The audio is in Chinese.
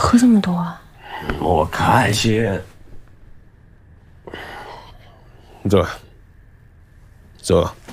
喝这么多啊？ 我看些。 你走吧，走吧。